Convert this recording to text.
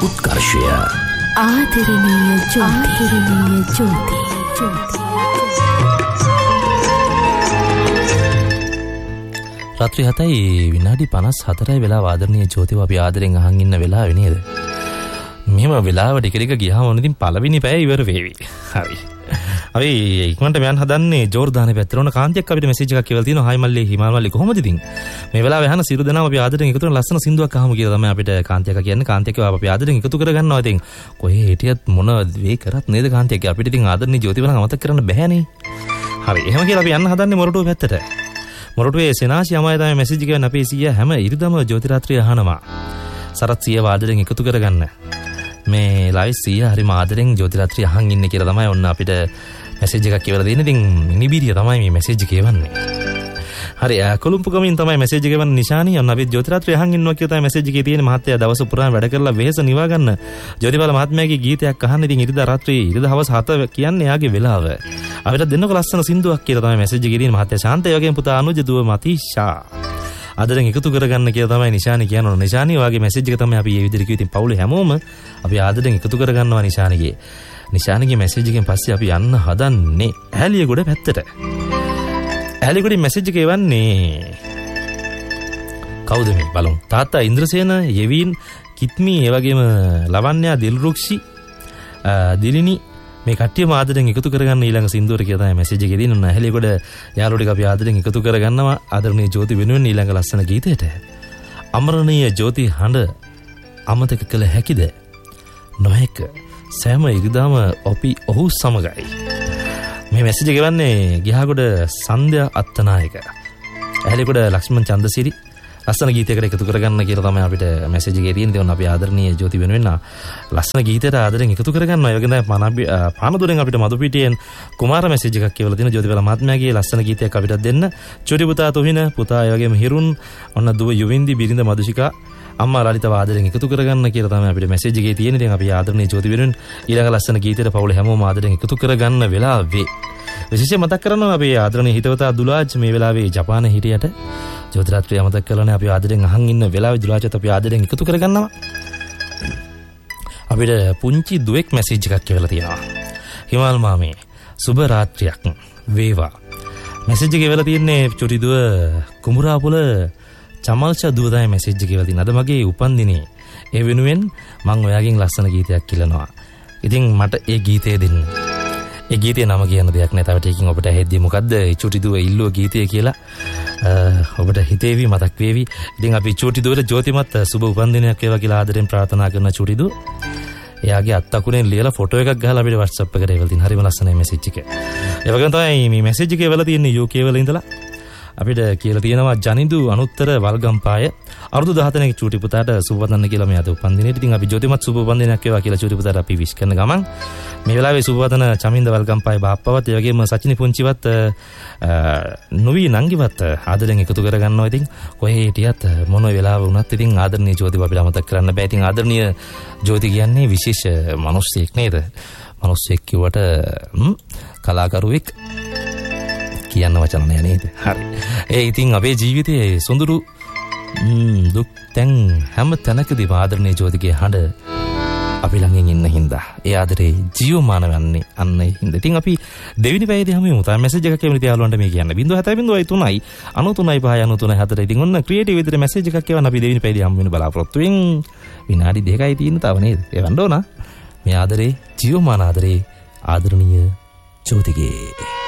උත්කර්ෂය ආදරණීය ජෝති රාත්‍රී 7යි විනාඩි 54යි වෙලාව ආදරණීය ජෝතිව අපි ආදරෙන් අහන් ඉන්න වෙලාව නේද? මෙහෙම වෙලාවට එක එක ගියාම ඕන ඉතින් පළවෙනි පැය ඉවර වෙවි. හරි. අපි ඉක්මනට මයන් හදන්නේ ජෝර්දානේ පැත්තට. ඕන කාන්තියක් අපිට මෙසේජ් එකක් කියලා තියෙනවා. හායි මල්ලි හිමාල් මල්ලි කොහොමද ඉතින්? මේ වෙලාවේ අහන සිරු දෙනාම අපි ආදරෙන් එකතු වෙන ලස්සන සින්දුවක් අහමු කියලා තමයි අපිට කාන්තියක් කියන්නේ. කාන්තියක් අපි ආදරෙන් එකතු කරගන්නවා. ඉතින් කොහේ හිටියත් මොන වේ කරත් නේද කාන්තියක්. අපිට ඉතින් ආදරණීය ජෝතිව නම් අමතක කරන්න බෑනේ. හරි. එහෙම කියලා අපි යන්න හදන්නේ මොරටුව පැත්තට. මොරටුවේ සෙනාසි අමාය තමයි මෙසේජ් එක ගන්න අපේ සීයා හැම ඉරිදම ජෝති රාත්‍රිය අහනවා. සරත් සීයා ආදරෙන් එකතු කරගන්න. මේ ලයිව් සීයා හරි ආදරෙන් ජෝති රාත්‍රිය අහන් ඉන්නේ කියලා තමයි ඔන්න අපිට මෙසේජ් එකක් කියලා දෙන්නේ. ඉතින් මිනිබීරිය තමයි මේ මෙසේජ් එක කියවන්නේ. හරි කොළුම්පු ගමින් තමයි මෙසේජ් එක ගවන්නේ නිශානි. ඔන්න අපි ජෝති රාත්‍රිය අහන් ඉන්නවා කියලා තමයි මෙසේජ් එකේ තියෙන මහත්තයා දවස පුරාම වැඩ කරලා වෙහෙස නිවා ගන්න ජෝතිපාල මහත්මයාගේ ගීතයක් අහන්න. ඉතින් ඉරිදා රාත්‍රියේ ඉරිදා හවස 7 කියන්නේ යාගේ වෙලාව. අපිට දෙන්නක ලස්සන සින්දුවක් කියලා තමයි මෙසේජ් එකේ තියෙන මහත්තයා ශාන්තය වගේම පුතා අනුජ දුව මතිෂා ආදරෙන් එකතු කරගන්න කියලා තමයි නිශානි කියනවා. නිශානි වගේ මෙසේජ් එක තමයි අපි මේ විදිහට කිව්ව. ඉතින් පවුලේ හැමෝම අපි ආදරෙන් එකතු කරගන්නවා නිශානිගේ. නිශානිගේ මෙසේජ් එකෙන් පස්සේ අපි යන්න හදන්නේ ඇහැලියගොඩ පැත්තට. ඇහැලියගොඩින් මෙසේජ් එක එවන්නේ කවුද මේ බලමු. තාත්තා ඉන්ද්‍රසේන, යෙවින්, කිත්මි, ඒ වගේම ලවන්‍යා, දිල්රුක්ෂි, දිලිනි මේ කට්ටියම ආදරෙන් එකතු කරගන්න ඊළඟ සින්දුවට කියලා තමයි මෙසේජ් එකේ තියෙන. ඇහැලියගොඩ යාළුවෝ ටික අපි ආදරෙන් එකතු කරගන්නවා ආදරණීය ජෝති වෙනුවෙන් ඊළඟ ලස්සන ගීතයට. අමරණීය ජෝති හඬ අමතක කළ හැකිද? නොහැක. සෑම ඉරිදාම අපි ඔහු සමගයි. මේ මෙසේජ් එක ගවන්නේ ගිහාගොඩ සන්ධ්‍යා අත්තනායක. ඇහැලියගොඩ ලක්ෂ්මන් චන්දසිරි ලස්සන ගීතයකට එකතු කරගන්න කියලා තමයි අපිට මෙසේජ් එකේ තියෙන. ඒත් අපි ආදරණීය ජෝති වෙනුවෙන් ලස්සන ගීතයට ආදරෙන් එකතු කරගන්නවා. ඒ වගේම තමයි පානදුරෙන් අපිට මදුපිටියෙන් කුමාර මෙසේජ් එකක් කියලා තියෙන. ජෝතිපාල මහත්මයාගේ ලස්සන ගීතයක් අපිට දෙන්න. චුටි පුතා තුහින පුතා ඒ වගේම හිරුන් ඔන්න දුව යුවින්දි බිරිඳ මදුෂිකා අම්මා ලලිතව ආදරෙන් එකතු කරගන්න කියලා තමයි අපිට මෙසේජ් එකේ තියෙන. ඉතින් අපි ආදරණීය ජෝති වෙනුවෙන් ඊළඟ ලස්සන ගීතයට පවුලේ හැමෝම ආදරෙන් එකතු කරගන්න වෙලාවේ විශේෂයෙන් මතක් කරනවා අපි ආදරණීය හිතවතා දුලාජ් මේ වෙලාවේ ජපානයේ හිටියට ජෝති රාත්‍රිය මතක් කරලානේ අපි ආදරෙන් අහන් ඉන්න වෙලාවේ දුලාජත් අපි ආදරෙන් එකතු කරගන්නවා. අපිට පුංචි දුවෙක් මෙසේජ් එකක් කියලා තියෙනවා. හිමාල් මාමේ සුබ රාත්‍රියක් වේවා. මෙසේජ් එක කියලා තියෙන්නේ චුටි දුව කුඹුරාපොළ චමල්ෂා දුව තමයි මෙසේජ් එක කියලා තියෙන්නේ. අද මගේ උපන්දිනේ. ඒ වෙනුවෙන් මම ඔයාගෙන් ලස්සන ගීතයක් ඉල්ලනවා. ඉතින් මට ඒ ගීතය දෙන්න. ඒ ගීතේ නම කියන දෙයක් නෑ. තව ටිකකින් ඔබට ඇහෙද්දී මොකද්ද චුටි දුව ඉල්ලුව ගීතය කියලා ඔබට හිතේවි මතක් වේවි. ඉතින් අපි චුටි දුවට ජෝතිමත් සුබ උපන්දිනයක් වේවා කියලා ආදරෙන් ප්‍රාර්ථනා කරන චුටි දුව. එයාගේ අත් අකුරෙන් ලියලා ෆොටෝ එකක් ගහලා අපිට WhatsApp එකට එවලා තියෙන. හරිම ලස්සනයි මෙසේජ් එක. ඒ වගේම තමයි මේ මෙසේජ් එක එවලා තියෙන්නේ UK වල ඉඳලා. අපිට කියලා තියෙනවා ජනිදු අනුත්තර වල්ගම්පාය අවුරුදු 14 චූටි පුතාට සුබ වදන්න කියලා මේ අද උපන්දිනේට. ඉතින් අපි ජෝතිමත් සුබ උපන්දිනයක් වේවා කියලා චූටි පුතාට අපි විශ් කරන ගමන් මේ වෙලාවේ සුබ වදන චමින්ද වල්ගම්පාය බාප්පවත් ඒ වගේම සචිනි පුංචිවත් නොවි නංගිවත් ආදරෙන් එකතු කරගන්නවා. ඉතින් කොහේ හිටියත් මොන වෙලාව වුණත් ඉතින් ආදරණීය ජෝතිව අපිට අමතක කරන්න බෑ. ඉතින් ආදරණීය ජෝති කියන්නේ විශේෂ මිනිස්සෙක් නේද? මිනිස්සෙක් කිව්වට කලාකරුවෙක් කියන්න වචන නෑ නේද? හරි. ඒ ඉතින් අපේ ජීවිතයේ සොඳුරු දුක් තැන් හැම තැනකදී ආදරණීය ජෝතිගේ හඬ අපි ළඟින් ඉන්න හින්දා ඒ ආදරේ ජීවමාන වන්නේ අන්න ඒ හින්දා. ඉතින් අපි දෙවෙනි පැයේදී හැමෝම උතා මෙසේජ් එකක් එවන තියාලුවන්ට මේ කියන්නේ 0703 93 ඉතින් ඔන්න ක්‍රියේටිව් විදිහට මෙසේජ් එකක් එවන අපි දෙවෙනි පැයේදී හම්බ වෙන බලාපොරොත්තු වෙන්. විනාඩි 2යි තියෙන තව නේද? එවන්න ඕන. මේ ආදරේ ජීවමාන ආදරේ ආදරණීය ජෝතිගේ